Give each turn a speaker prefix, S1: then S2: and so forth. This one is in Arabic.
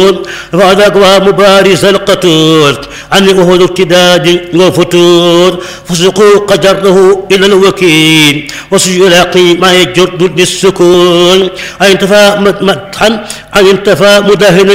S1: وذاق مبارز القتول عن أهل ارتداد وفتور فسقوا قدره إلى الوكيل وسيلاقي ما يجر للسكون أن انتفى مدحا أن انتفى مدهن